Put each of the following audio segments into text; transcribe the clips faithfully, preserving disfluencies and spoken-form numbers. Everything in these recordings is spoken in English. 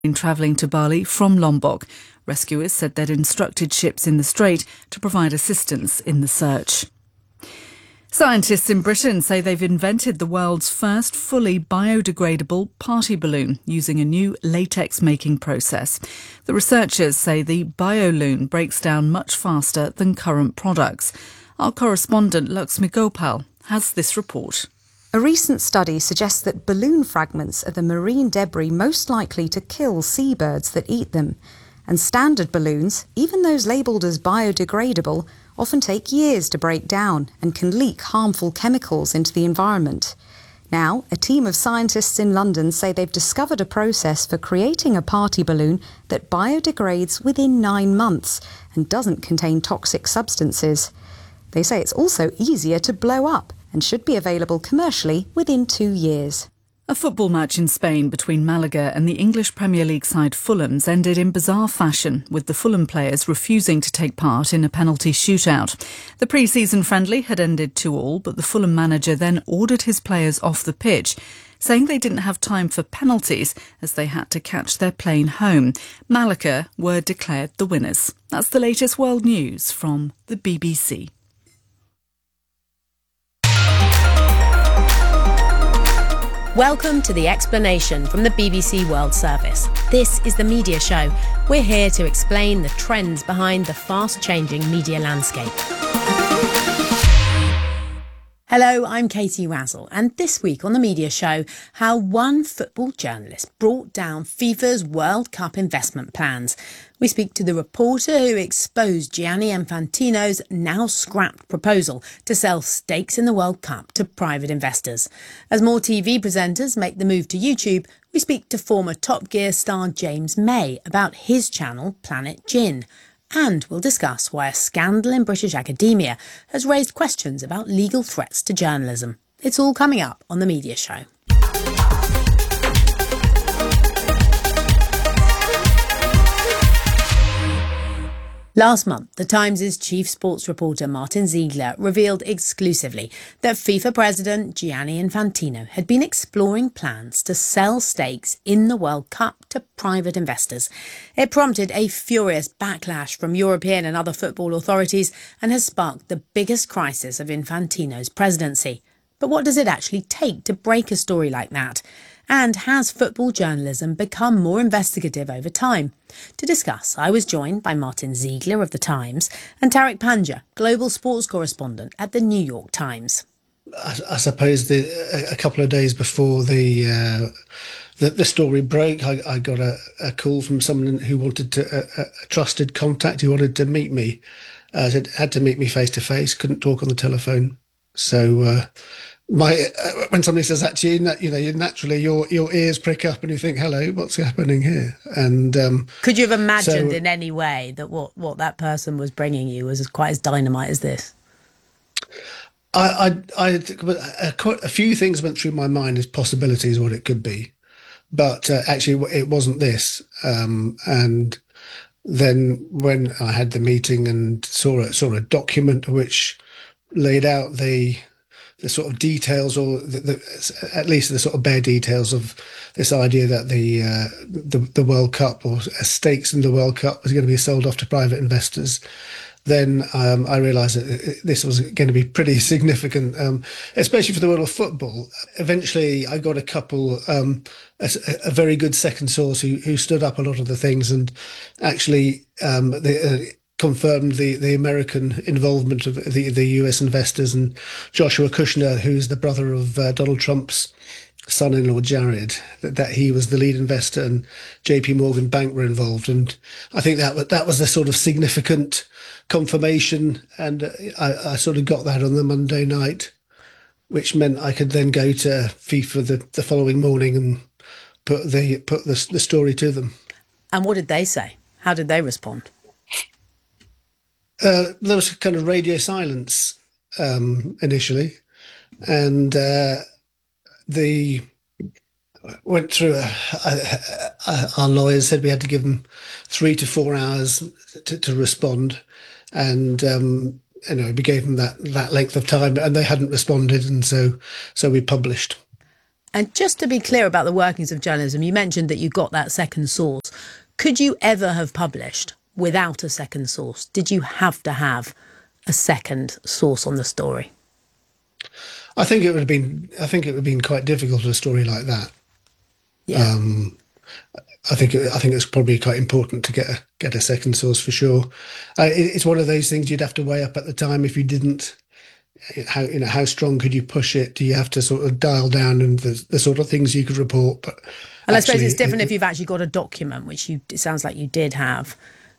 been travelling to Bali from Lombok. Rescuers said they'd instructed ships in the strait to provide assistance in the search. Scientists in Britain say they've invented the world's first fully biodegradable party balloon using a new latex-making process. The researchers say the BioLoon breaks down much faster than current products. Our correspondent Laxmi Gopal has this report. A recent study suggests that balloon fragments are the marine debris most likely to kill seabirds that eat them. And standard balloons, even those labelled as biodegradable, often take years to break down and can leak harmful chemicals into the environment. Now, a team of scientists in London say they've discovered a process for creating a party balloon that biodegrades within nine months and doesn't contain toxic substances. They say it's also easier to blow up and should be available commercially within two years. A football match in Spain between Malaga and the English Premier League side Fulham's ended in bizarre fashion, with the Fulham players refusing to take part in a penalty shootout. The pre-season friendly had ended two all, but the Fulham manager then ordered his players off the pitch, saying they didn't have time for penalties as they had to catch their plane home. Malaga were declared the winners. That's the latest world news from the B B C. Welcome to The Explanation from the B B C World Service. This is the media show. We're here to explain the trends behind the fast-changing media landscape. Hello, I'm Katie Razzle, and this week on the media show, how one football journalist brought down FIFA's World Cup investment plans. We speak to the reporter who exposed Gianni Infantino's now scrapped proposal to sell stakes in the World Cup to private investors. As more T V presenters make the move to YouTube, we speak to former Top Gear star James May about his channel Planet Gin. And we'll discuss why a scandal in British academia has raised questions about legal threats to journalism. It's all coming up on the media show. Last month, The Times' chief sports reporter Martin Ziegler revealed exclusively that FIFA president Gianni Infantino had been exploring plans to sell stakes in the World Cup to private investors. It prompted a furious backlash from European and other football authorities and has sparked the biggest crisis of Infantino's presidency. But what does it actually take to break a story like that? And has football journalism become more investigative over time? To discuss, I was joined by Martin Ziegler of The Times and Tariq Panja, global sports correspondent at The New York Times. I, I suppose the, a, a couple of days before the uh, the, the story broke, I, I got a, a call from someone who wanted to, a, a trusted contact who wanted to meet me. Uh, said had to meet me face to face, couldn't talk on the telephone. So uh, my uh, when somebody says that to you, you know, you naturally your your ears prick up and you think, "Hello, what's happening here?" And um, could you have imagined so, in any way that what, what that person was bringing you was as quite as dynamite as this? I, I, I a, a few things went through my mind as possibilities what it could be, but uh, actually it wasn't this. Um, and then when I had the meeting and saw a saw a document which laid out the the sort of details, or the, the, at least the sort of bare details of this idea that the, uh, the the World Cup or stakes in the World Cup was going to be sold off to private investors, then um, I realised that this was going to be pretty significant, um, especially for the world of football. Eventually, I got a couple, um, a, a very good second source who, who stood up a lot of the things and actually um, the. Uh, confirmed the, the American involvement of the, the U S investors, and Joshua Kushner, who's the brother of uh, Donald Trump's son-in-law Jared, that, that he was the lead investor, and J P Morgan Bank were involved. And I think that that was the sort of significant confirmation, and I, I sort of got that on the Monday night, which meant I could then go to FIFA the, the following morning and put the put the, the story to them. And what did they say? How did they respond? Uh, there was kind of radio silence um, initially, and uh, the went through. A, a, a, our lawyers said we had to give them three to four hours to, to respond, and um, you know, we gave them that that length of time, and they hadn't responded, and so so we published. And just to be clear about the workings of journalism, you mentioned that you got that second source. Could you ever have published without a second source? Did you have to have a second source on the story? I think it would have been. I think it would have been quite difficult with a story like that. Yeah. Um, I think. I think it's probably quite important to get a get a second source for sure. Uh, it, it's one of those things you'd have to weigh up at the time. If you didn't, how you know how strong could you push it? Do you have to sort of dial down and the, the sort of things you could report? But and I suppose actually, it's different it, if you've actually got a document, which you it sounds like you did have.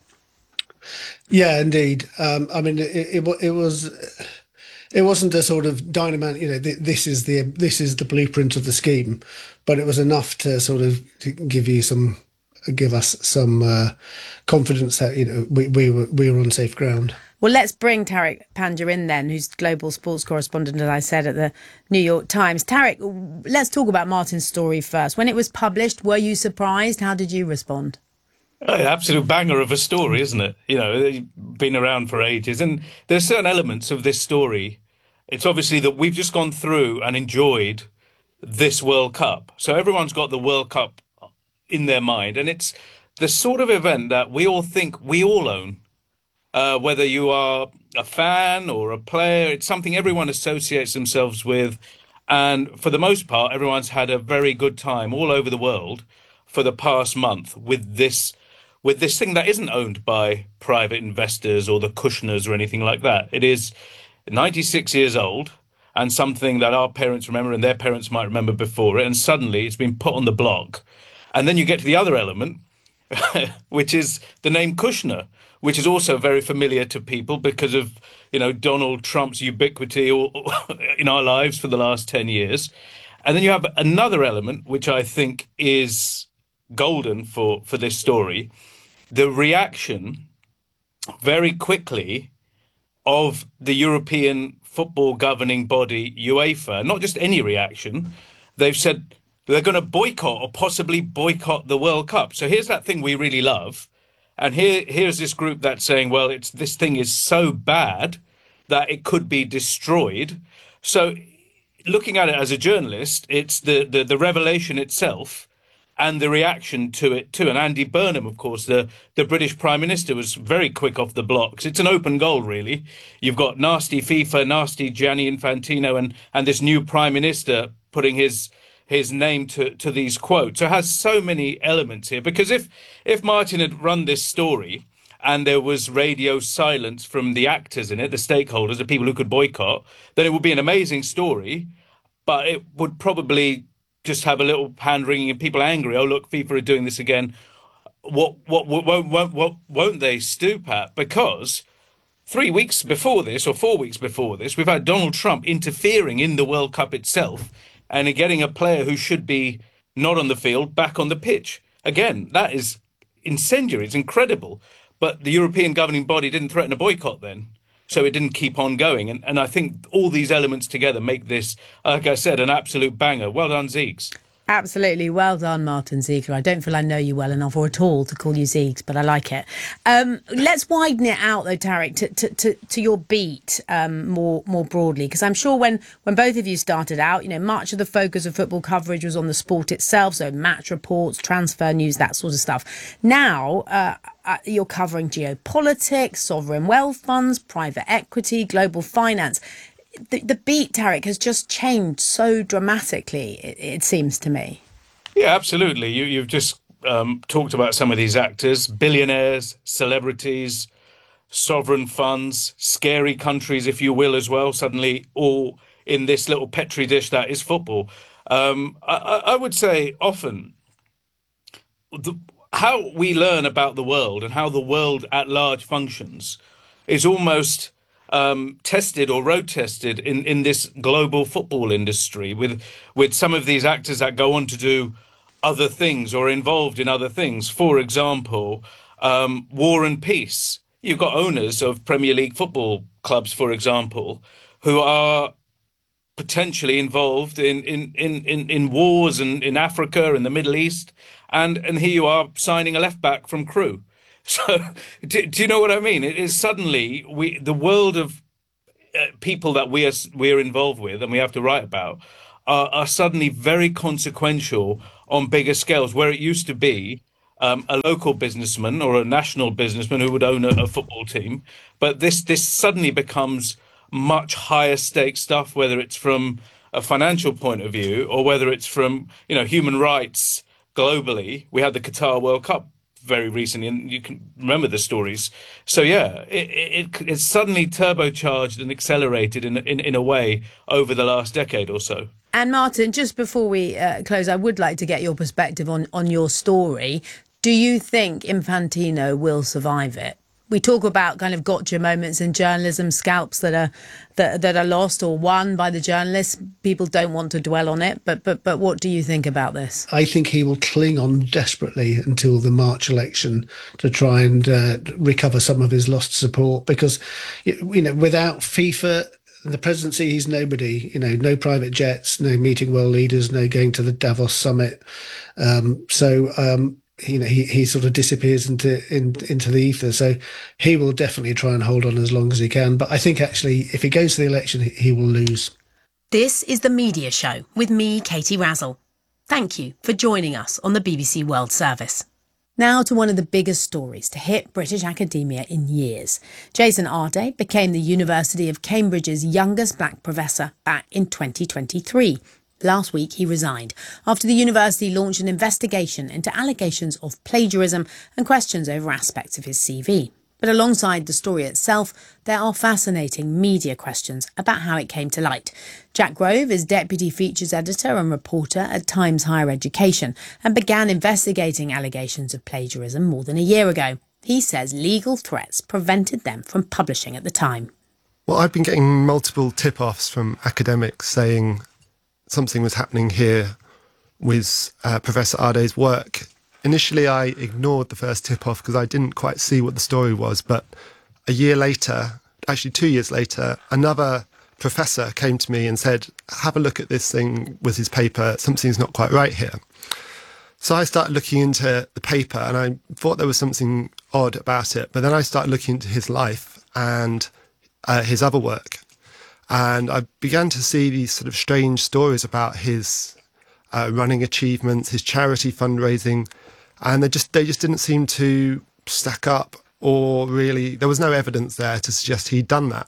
Yeah, indeed. Um, I mean, it, it, it was. It wasn't a sort of dynamite, you know, th- this is the this is the blueprint of the scheme, but it was enough to sort of to give you some, give us some uh, confidence that, you know, we, we were we were on safe ground. Well, let's bring Tariq Panja in then, who's global sports correspondent, as I said, at the New York Times. Tariq, let's talk about Martin's story first. When it was published, were you surprised? How did you respond? Oh, absolute banger of a story, isn't it? You know, been around for ages. And there's certain elements of this story. It's obviously that we've just gone through and enjoyed this World Cup. So everyone's got the World Cup in their mind. And it's the sort of event that we all think we all own. Uh, whether you are a fan or a player, it's something everyone associates themselves with. And for the most part, everyone's had a very good time all over the world for the past month with this with this thing that isn't owned by private investors or the Kushners or anything like that. It is ninety-six years old and something that our parents remember and their parents might remember before it. And suddenly it's been put on the block. And then you get to the other element, which is the name Kushner, which is also very familiar to people because of, you know, Donald Trump's ubiquity in our lives for the last ten years. And then you have another element, which I think is golden for, for this story, the reaction very quickly of the European football governing body, UEFA, not just any reaction. They've said they're going to boycott or possibly boycott the World Cup. So here's that thing we really love. And here, here's this group that's saying, well, it's this thing is so bad that it could be destroyed. So looking at it as a journalist, it's the, the, the revelation itself and the reaction to it too. And Andy Burnham, of course, the, the British Prime Minister, was very quick off the blocks. It's an open goal, really. You've got nasty FIFA, nasty Gianni Infantino, and, and this new Prime Minister putting his his name to, to these quotes. So it has so many elements here. Because if if Martin had run this story and there was radio silence from the actors in it, the stakeholders, the people who could boycott, then it would be an amazing story, but it would probably just have a little hand wringing and people angry. Oh, look, FIFA are doing this again. What, what, what, won't, won't, what won't they stoop at? Because three weeks before this, or four weeks before this, we've had Donald Trump interfering in the World Cup itself and getting a player who should be not on the field back on the pitch. Again, that is incendiary. It's incredible. But the European governing body didn't threaten a boycott then. So it didn't keep on going. And, and I think all these elements together make this, like I said, an absolute banger. Well done, Zeeks. Absolutely. Well done, Martin Ziegler. I don't feel I know you well enough or at all to call you Zeeks, but I like it. Um, let's widen it out, though, Tariq, to, to, to, to your beat um, more more broadly, because I'm sure when, when both of you started out, you know, much of the focus of football coverage was on the sport itself, so match reports, transfer news, that sort of stuff. Now, uh, uh, you're covering geopolitics, sovereign wealth funds, private equity, global finance. The, the beat, Tariq, has just changed so dramatically, it, it seems to me. Yeah, absolutely. You, you've just um, talked about some of these actors, billionaires, celebrities, sovereign funds, scary countries, if you will, as well, suddenly all in this little petri dish that is football. Um, I, I would say often the, how we learn about the world and how the world at large functions is almost Um, tested or road tested in, in this global football industry with with some of these actors that go on to do other things or involved in other things. For example, um, War and Peace. You've got owners of Premier League football clubs, for example, who are potentially involved in in, in, in, in wars in, in Africa and the Middle East. And, and here you are signing a left back from Crewe. So, do, do you know what I mean? It is suddenly we the world of uh, people that we are we are involved with and we have to write about are, are suddenly very consequential on bigger scales, where it used to be um, a local businessman or a national businessman who would own a, a football team. But this this suddenly becomes much higher stakes stuff, whether it's from a financial point of view or whether it's from, you know, human rights globally. We had the Qatar World Cup very recently, and you can remember the stories. So yeah, it it, it it's suddenly turbocharged and accelerated in, in in a way over the last decade or so. And Martin, just before we uh, close, I would like to get your perspective on, on your story. Do you think Infantino will survive it? We talk about kind of gotcha moments in journalism, scalps that are that, that are lost or won by the journalists. People don't want to dwell on it, but but but what do you think about this? I think he will cling on desperately until the March election to try and uh, recover some of his lost support, because, you know, without FIFA, the presidency, he's nobody. You know, no private jets, no meeting world leaders, no going to the Davos summit. Um, so. Um, you know, he, he sort of disappears into in, into the ether. So he will definitely try and hold on as long as he can. But I think actually, if he goes to the election, he, he will lose. This is The Media Show with me, Katie Razzle. Thank you for joining us on the B B C World Service. Now to one of the biggest stories to hit British academia in years. Jason Arday became the University of Cambridge's youngest black professor back in twenty twenty-three. Last week, he resigned after the university launched an investigation into allegations of plagiarism and questions over aspects of his C V. But alongside the story itself, there are fascinating media questions about how it came to light. Jack Grove is Deputy Features Editor and reporter at Times Higher Education and began investigating allegations of plagiarism more than a year ago. He says legal threats prevented them from publishing at the time. Well, I've been getting multiple tip-offs from academics saying something was happening here with uh, Professor Arday's work. Initially, I ignored the first tip-off because I didn't quite see what the story was. But a year later, actually two years later, another professor came to me and said, have a look at this thing with his paper. Something's not quite right here. So I started looking into the paper and I thought there was something odd about it. But then I started looking into his life and uh, his other work. And I began to see these sort of strange stories about his uh, running achievements, his charity fundraising, and they just they just didn't seem to stack up, or really there was no evidence there to suggest he'd done that.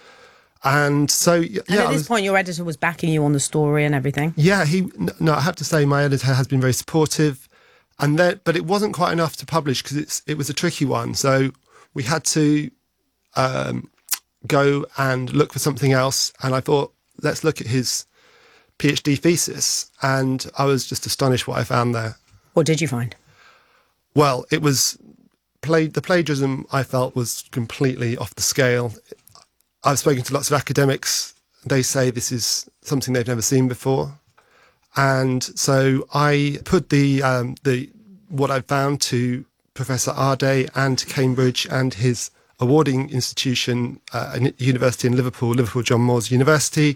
And so, yeah. And at this was, point, your editor was backing you on the story and everything. Yeah, he. No, I have to say, my editor has been very supportive, and then, but it wasn't quite enough to publish because it's it was a tricky one. So we had to. Um, go and look for something else. And I thought, let's look at his PhD thesis. And I was just astonished what I found there. What did you find? Well, it was played. The plagiarism I felt was completely off the scale. I've spoken to lots of academics. They say this is something they've never seen before. And so I put the um, the what I found to Professor Arday and to Cambridge and his awarding institution, uh, a university in Liverpool, Liverpool John Moores University.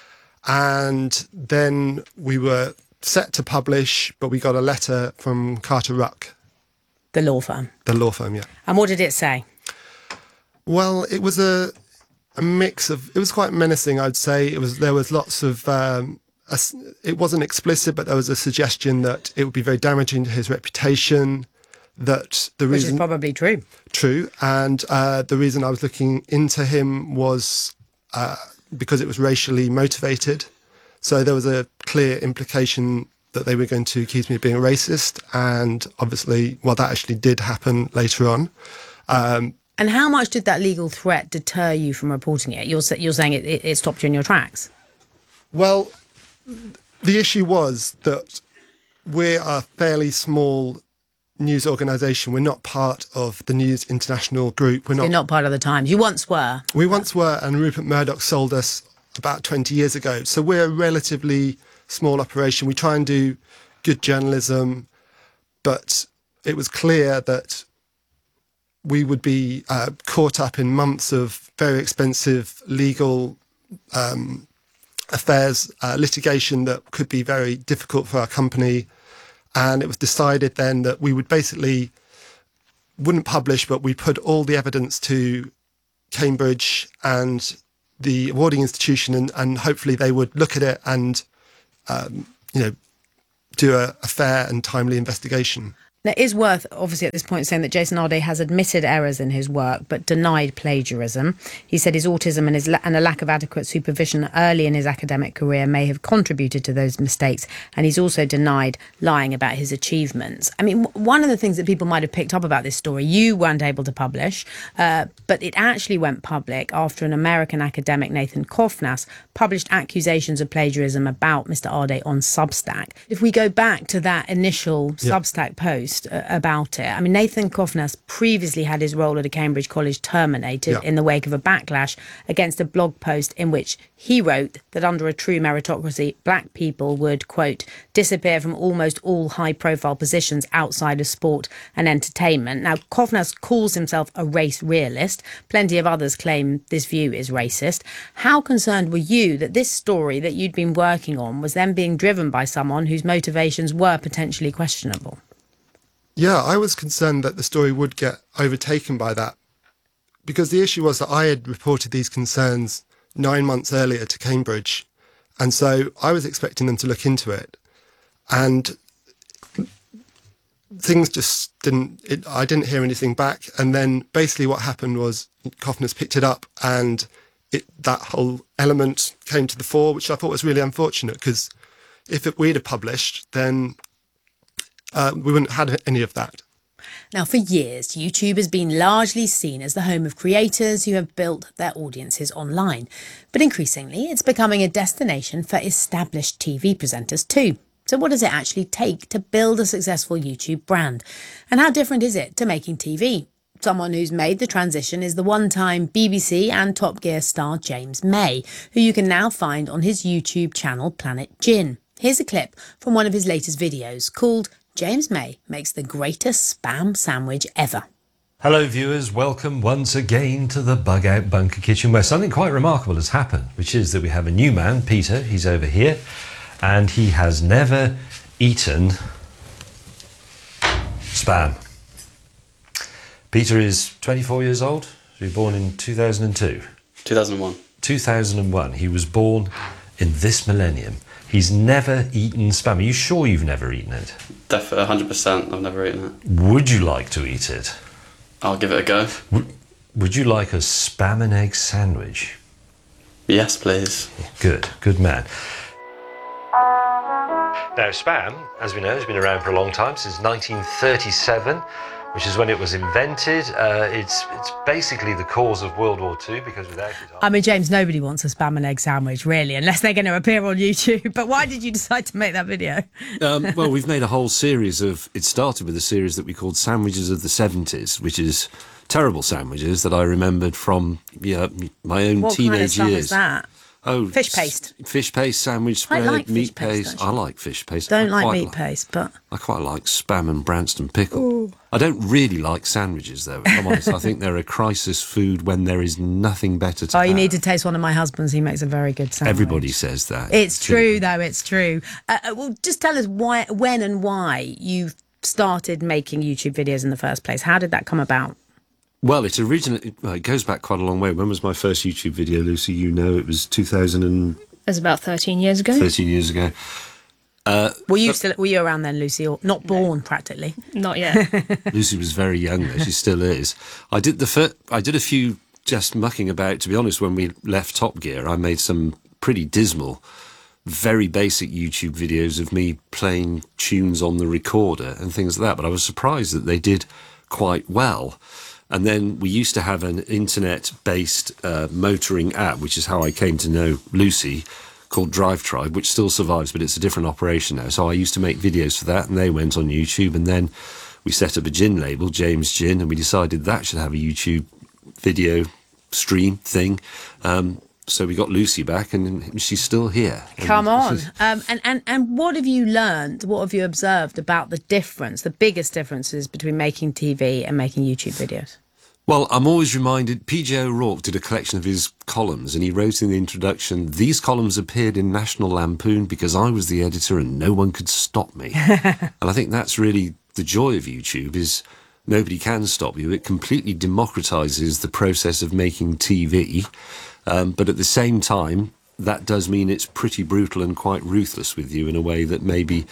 And then we were set to publish, but we got a letter from Carter Ruck. The law firm. The law firm, yeah. And what did it say? Well, it was a a mix of, it was quite menacing, I'd say. It was, there was lots of, um, a, it wasn't explicit, but there was a suggestion that it would be very damaging to his reputation. That the Which reason, is probably true. True. And uh, the reason I was looking into him was uh, because it was racially motivated. So there was a clear implication that they were going to accuse me of being a racist. And obviously, well, that actually did happen later on. Um, and how much did that legal threat deter you from reporting it? You're, you're saying it, it, it stopped you in your tracks? Well, the issue was that we're a fairly small news organisation. We're not part of the News International Group. We're not, You're not part of the Times. You once were. We once were, and Rupert Murdoch sold us about twenty years ago. So we're a relatively small operation. We try and do good journalism, but it was clear that we would be uh, caught up in months of very expensive legal um, affairs, uh, litigation that could be very difficult for our company. And it was decided then that we would basically, wouldn't publish, but we put all the evidence to Cambridge and the awarding institution, and, and hopefully they would look at it and um, you know, do a, a fair and timely investigation. Now, it is worth, obviously, at this point saying that Jason Arday has admitted errors in his work but denied plagiarism. He said his autism and, his la- and a lack of adequate supervision early in his academic career may have contributed to those mistakes, and he's also denied lying about his achievements. I mean, w- one of the things that people might have picked up about this story, you weren't able to publish, uh, but it actually went public after an American academic, Nathan Kofnas, published accusations of plagiarism about Mister Arday on Substack. If we go back to that initial yeah. Substack post, about it. I mean, Nathan Kofnas previously had his role at a Cambridge college terminated yeah. in the wake of a backlash against a blog post in which he wrote that under a true meritocracy, black people would, quote, disappear from almost all high-profile positions outside of sport and entertainment. Now, Kofnas calls himself a race realist. Plenty of others claim this view is racist. How concerned were you that this story that you'd been working on was then being driven by someone whose motivations were potentially questionable? Yeah, I was concerned that the story would get overtaken by that, because the issue was that I had reported these concerns nine months earlier to Cambridge, and so I was expecting them to look into it, and things just didn't, it, I didn't hear anything back, and then basically what happened was Kofnas picked it up, and it, that whole element came to the fore, which I thought was really unfortunate, because if it, we'd have published, then Uh, we wouldn't have had any of that. Now, for years, YouTube has been largely seen as the home of creators who have built their audiences online. But increasingly, it's becoming a destination for established T V presenters too. So what does it actually take to build a successful YouTube brand? And how different is it to making T V? Someone who's made the transition is the one-time B B C and Top Gear star James May, who you can now find on his YouTube channel Planet Gin. Here's a clip from one of his latest videos called James May Makes the Greatest Spam Sandwich Ever. Hello viewers, welcome once again to the Bug Out Bunker Kitchen, where something quite remarkable has happened, which is that we have a new man, Peter, he's over here, and he has never eaten spam. Peter is twenty-four years old, he was born in two thousand two. two thousand one. two thousand one, he was born in this millennium. He's never eaten spam. Are you sure you've never eaten it? Definitely, one hundred percent. I've never eaten it. Would you like to eat it? I'll give it a go. Would, would you like a spam and egg sandwich? Yes, please. Good, good man. Now, spam, as we know, has been around for a long time, since nineteen thirty-seven. Which is when it was invented. Uh, it's it's basically the cause of World War Two, because without it... I mean, James, nobody wants a spam and egg sandwich, really, unless they're going to appear on YouTube. But why did you decide to make that video? um, well, we've made a whole series of... It started with a series that we called Sandwiches of the seventies, which is terrible sandwiches that I remembered from yeah, my own what teenage kind of stuff years. Is that? Oh, fish paste. Fish paste, sandwich spread, I like meat fish paste. paste. I like fish paste. Don't I like meat li- paste, but... I quite like spam and Branston pickle. Ooh. I don't really like sandwiches, though, if I'm honest. I think they're a crisis food when there is nothing better to Oh, have. you need to taste one of my husband's. He makes a very good sandwich. Everybody says that. It's true, though. It's true. Uh, well, just tell us why, when and why you started making YouTube videos in the first place. How did that come about? Well, it originally... Well, it goes back quite a long way. When was my first YouTube video, Lucy? You know, it was two thousand and... It was about thirteen years ago. thirteen years ago. Uh, were you still were you around then, Lucy, or not born no. practically? Not yet. Lucy was very young though. She still is. I did the fir- I did a few just mucking about. To be honest, when we left Top Gear, I made some pretty dismal, very basic YouTube videos of me playing tunes on the recorder and things like that. But I was surprised that they did quite well. And then we used to have an internet-based uh, motoring app, which is how I came to know Lucy, called Drive Tribe, which still survives, but it's a different operation now. So I used to make videos for that, and they went on YouTube. And then we set up a gin label, James Gin, and we decided that should have a YouTube video stream thing. Um, so we got Lucy back, and she's still here. Come and, on. Um, and, and, and what have you learned, what have you observed about the difference, the biggest differences between making T V and making YouTube videos? Well, I'm always reminded, P J O'Rourke did a collection of his columns, and he wrote in the introduction, these columns appeared in National Lampoon because I was the editor and no one could stop me. And I think that's really the joy of YouTube, is nobody can stop you. It completely democratises the process of making T V. Um, but at the same time, that does mean it's pretty brutal and quite ruthless with you in a way that maybe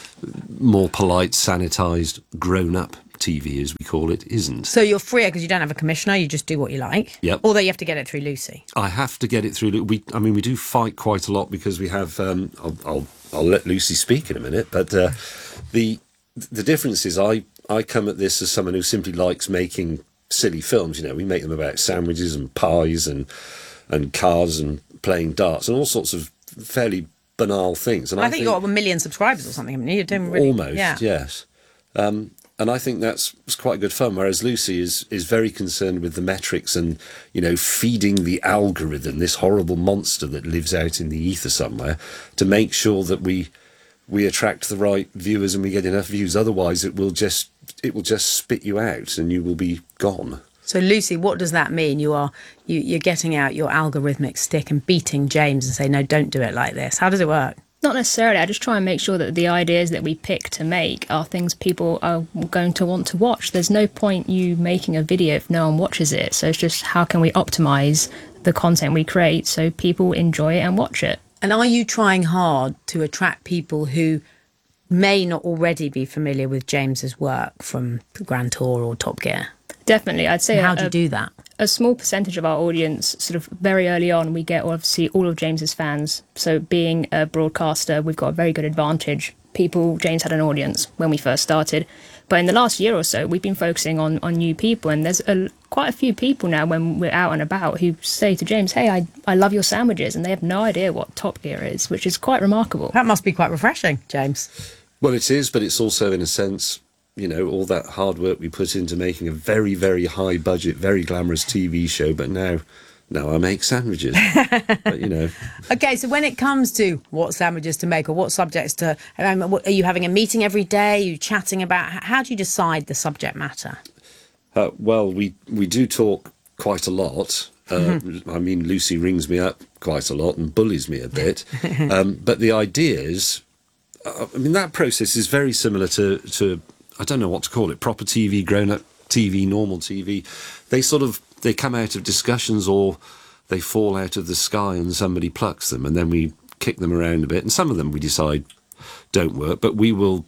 more polite, sanitised, grown-up T V, as we call it, isn't. So you're freer because you don't have a commissioner, you just do what you like. Yep. Although you have to get it through Lucy. I have to get it through. We, I mean, we do fight quite a lot because we have. Um, I'll, I'll, I'll let Lucy speak in a minute, but uh, the the difference is, I I come at this as someone who simply likes making silly films. You know, we make them about sandwiches and pies and and cars and playing darts and all sorts of fairly banal things. And I, I, think, think you've got a million subscribers or something, haven't you? You're doing really, almost, yeah. yes. Um, and I think that's it's quite good fun. Whereas Lucy is is very concerned with the metrics and, you know, feeding the algorithm, this horrible monster that lives out in the ether somewhere, to make sure that we we attract the right viewers and we get enough views. Otherwise, it will just it will just spit you out and you will be gone. So Lucy, what does that mean? You are you, you're getting out your algorithmic stick and beating James and say, no, don't do it like this. How does it work? Not necessarily. I just try and make sure that the ideas that we pick to make are things people are going to want to watch. There's no point you making a video if no one watches it. So it's just, how can we optimise the content we create so people enjoy it and watch it? And are you trying hard to attract people who may not already be familiar with James's work from Grand Tour or Top Gear? Definitely. I'd say And how a, do you do that? a small percentage of our audience, sort of very early on, we get obviously all of James's fans. So being a broadcaster, we've got a very good advantage. People, James had an audience when we first started. But in the last year or so, we've been focusing on, on new people. And there's a, quite a few people now when we're out and about who say to James, hey, I, I love your sandwiches. And they have no idea what Top Gear is, which is quite remarkable. That must be quite refreshing, James. Well, it is, but it's also, in a sense, you know, all that hard work we put into making a very, very high budget, very glamorous T V show. But now, now I make sandwiches. But, you know. Okay, so when it comes to what sandwiches to make or what subjects to, um, what, are you having a meeting every day? Are you chatting about, how do you decide the subject matter? Uh, well, we, we do talk quite a lot. Uh, mm-hmm. I mean, Lucy rings me up quite a lot and bullies me a bit. um, but the idea is, uh, I mean, that process is very similar to, to, I don't know what to call it, proper T V, grown-up T V, normal T V. They sort of, they come out of discussions or they fall out of the sky and somebody plucks them and then we kick them around a bit. And some of them we decide don't work, but we will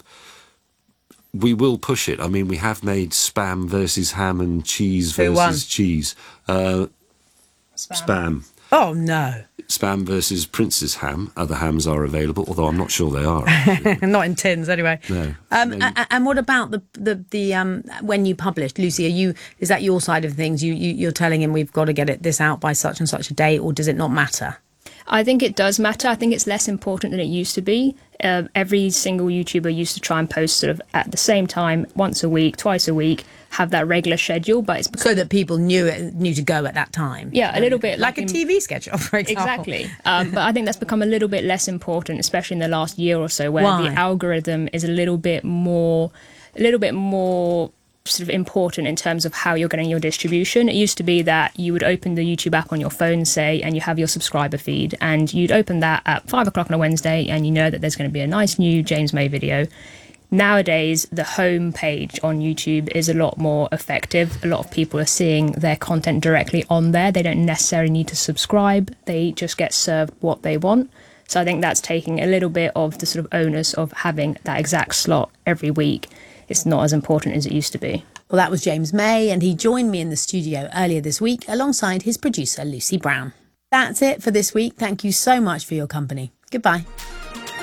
we will push it. I mean, we have made Spam versus Ham and Cheese Who versus won? Cheese. Uh, Spam. Spam. Oh, no. Spam versus Prince's Ham. Other hams are available, although I'm not sure they are. Not in tins, anyway. No. Um, No. a- and what about the the the um when you published, Lucy? Are you is that your side of things? You, you you're telling him we've got to get it this out by such and such a date, or does it not matter? I think it does matter. I think it's less important than it used to be. Uh, every single YouTuber used to try and post sort of at the same time, once a week, twice a week, have that regular schedule. But it's because, So that people knew it knew to go at that time. yeah, a little bit like, like a in- T V schedule, for example. Exactly. Um, but I think that's become a little bit less important, especially in the last year or so, where Why? the algorithm is a little bit more, a little bit more sort of important in terms of how you're getting your distribution. It used to be that you would open the YouTube app on your phone, say, and you have your subscriber feed, and you'd open that at five o'clock on a Wednesday, and you know that there's going to be a nice new James May video. Nowadays, the home page on YouTube is a lot more effective. A lot of people are seeing their content directly on there. They don't necessarily need to subscribe. They just get served what they want. So I think that's taking a little bit of the sort of onus of having that exact slot every week. It's not as important as it used to be. Well, that was James May, and he joined me in the studio earlier this week alongside his producer, Lucy Brown. That's it for this week. Thank you so much for your company. Goodbye.